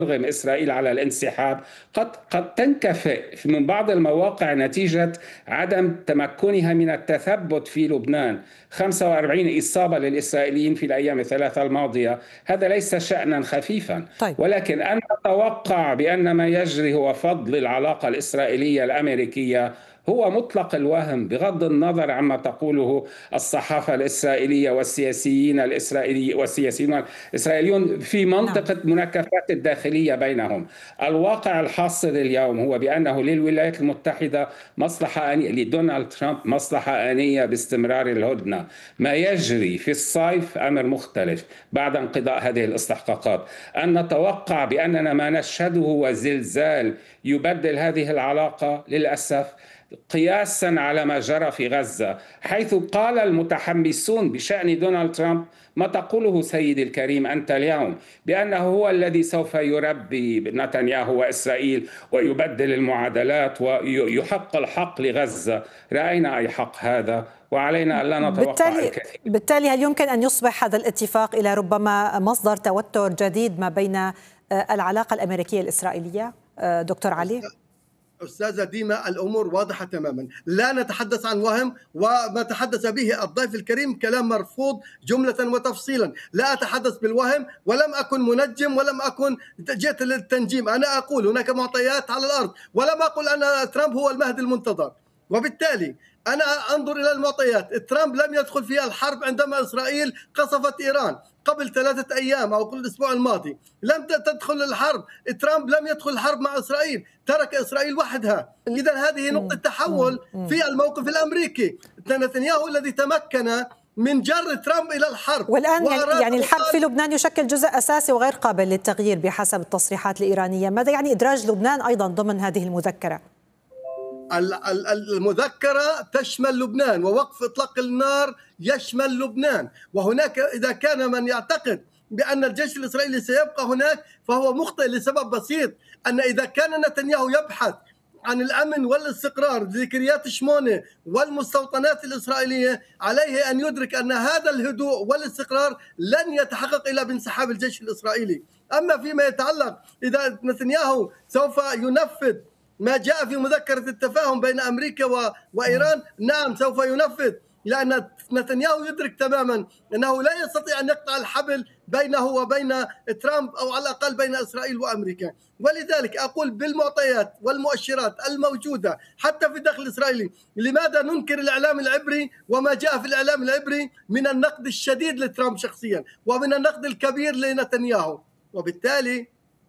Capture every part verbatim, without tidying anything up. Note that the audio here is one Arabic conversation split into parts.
ترغم إسرائيل على الانسحاب قد قد تنكفئ من بعض المواقع نتيجة عدم تمكنها من التثبت في لبنان. خمسة وأربعين إصابة للإسرائيليين في الأيام الثلاثة الماضية، هذا ليس شأنا خفيفا. طيب. ولكن أن نتوقع بأن ما يجري هو فضل العلاقة الإسرائيلية الأمريكية هو مطلق الوهم، بغض النظر عما تقوله الصحافة الإسرائيلية والسياسيين الإسرائيلي والسياسيون الإسرائيليون في منطقة نعم. مناكفات الداخلية بينهم. الواقع الحاصل اليوم هو بأنه للولايات المتحدة مصلحة آنية، لدونالد ترامب مصلحة آنية باستمرار الهدنة. ما يجري في الصيف أمر مختلف بعد انقضاء هذه الاستحقاقات. أن نتوقع بأننا ما نشهده هو زلزال يبدل هذه العلاقة للأسف، قياسا على ما جرى في غزة، حيث قال المتحمسون بشأن دونالد ترامب ما تقوله سيدي الكريم أنت اليوم، بأنه هو الذي سوف يربي نتنياهو وإسرائيل ويبدل المعادلات ويحق الحق لغزة. رأينا أي حق هذا، وعلينا أن لا نتوقع بالتالي الكثير. بالتالي هل يمكن أن يصبح هذا الاتفاق إلى ربما مصدر توتر جديد ما بين العلاقة الأمريكية الإسرائيلية دكتور علي؟ أستاذة ديما، الأمور واضحة تماما، لا نتحدث عن وهم، وما تحدث به الضيف الكريم كلام مرفوض جملة وتفصيلا. لا أتحدث بالوهم، ولم أكن منجم، ولم أكن جئت للتنجيم. أنا أقول هناك معطيات على الأرض، ولم أقل أن ترامب هو المهدي المنتظر. وبالتالي أنا أنظر إلى المعطيات. ترامب لم يدخل في الحرب عندما إسرائيل قصفت إيران قبل ثلاثة أيام أو قبل الأسبوع الماضي. لم تدخل الحرب، ترامب لم يدخل الحرب مع إسرائيل، ترك إسرائيل وحدها. إذن هذه نقطة تحول في الموقف الأمريكي. نتنياهو الذي تمكن من جر ترامب إلى الحرب، والآن يعني الحرب في لبنان يشكل جزء أساسي وغير قابل للتغيير بحسب التصريحات الإيرانية. ماذا يعني إدراج لبنان أيضا ضمن هذه المذكرة؟ المذكرة تشمل لبنان، ووقف إطلاق النار يشمل لبنان. وهناك إذا كان من يعتقد بأن الجيش الإسرائيلي سيبقى هناك فهو مخطئ لسبب بسيط، أن إذا كان نتنياهو يبحث عن الأمن والاستقرار ذكريات شمونة والمستوطنات الإسرائيلية، عليه أن يدرك أن هذا الهدوء والاستقرار لن يتحقق إلا بانسحاب الجيش الإسرائيلي. أما فيما يتعلق إذا نتنياهو سوف ينفذ ما جاء في مذكرة التفاهم بين أمريكا وإيران، نعم سوف ينفذ، لأن نتنياهو يدرك تماما أنه لا يستطيع أن يقطع الحبل بينه وبين ترامب، أو على الأقل بين إسرائيل وأمريكا. ولذلك أقول بالمعطيات والمؤشرات الموجودة حتى في الداخل الإسرائيلي، لماذا ننكر الإعلام العبري وما جاء في الإعلام العبري من النقد الشديد لترامب شخصيا ومن النقد الكبير لنتنياهو. وبالتالي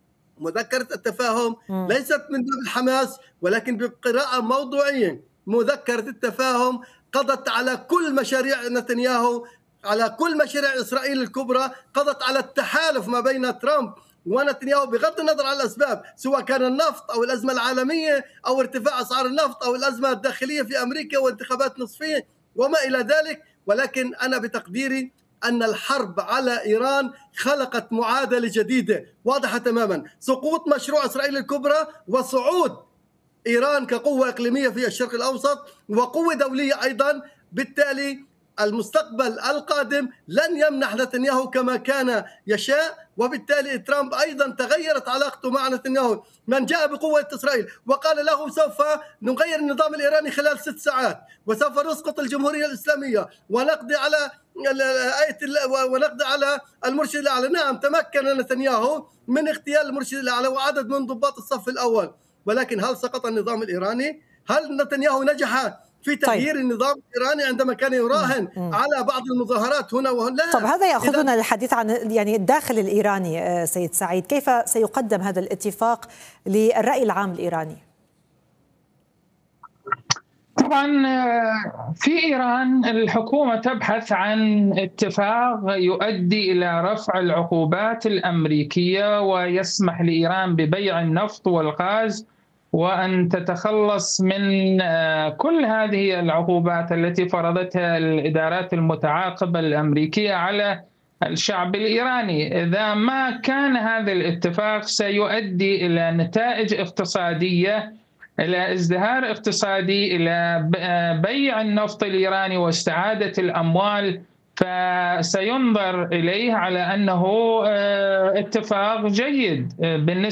مذكرة التفاهم ليست من باب الحماس، ولكن بقراءة موضوعية. مذكرة التفاهم قضت على كل مشاريع نتنياهو، على كل مشاريع إسرائيل الكبرى، قضت على التحالف ما بين ترامب ونتنياهو بغض النظر عن الأسباب، سواء كان النفط أو الأزمة العالمية أو ارتفاع أسعار النفط أو الأزمة الداخلية في أمريكا وانتخابات نصفية وما إلى ذلك. ولكن أنا بتقديري أن الحرب على إيران خلقت معادلة جديدة واضحة تماما، سقوط مشروع إسرائيل الكبرى وصعود إيران كقوة إقليمية في الشرق الأوسط وقوة دولية أيضا. بالتالي المستقبل القادم لن يمنح نتنياهو كما كان يشاء، وبالتالي ترامب أيضا تغيرت علاقته مع نتنياهو من جاء بقوة إسرائيل وقال له سوف نغير النظام الإيراني خلال ست ساعات وسوف نسقط الجمهورية الإسلامية ونقضي على آية ونقضي على المرشد الأعلى. نعم تمكن نتنياهو من اغتيال المرشد الأعلى وعدد من ضباط الصف الأول، ولكن هل سقط النظام الإيراني؟ هل نتنياهو نجح في تغيير طيب. النظام الإيراني عندما كان يراهن م- م. على بعض المظاهرات هنا وهنا؟ طب هذا يأخذنا للحديث عن يعني الداخل الإيراني. سيد سعيد، كيف سيقدم هذا الاتفاق للرأي العام الإيراني؟ طبعا في إيران الحكومة تبحث عن اتفاق يؤدي إلى رفع العقوبات الأمريكية ويسمح لإيران ببيع النفط والغاز، وأن تتخلص من كل هذه العقوبات التي فرضتها الإدارات المتعاقبة الأمريكية على الشعب الإيراني. إذا ما كان هذا الاتفاق سيؤدي إلى نتائج اقتصادية، إلى ازدهار اقتصادي، إلى بيع النفط الإيراني واستعادة الأموال فسينظر إليه على أنه اتفاق جيد بالنسبة